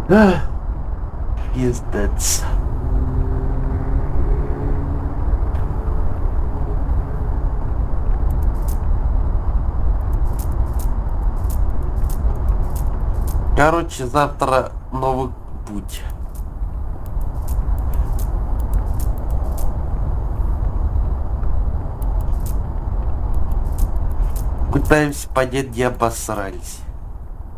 Пиздец. Короче, завтра новый путь. Пытаемся понять, где обосрались.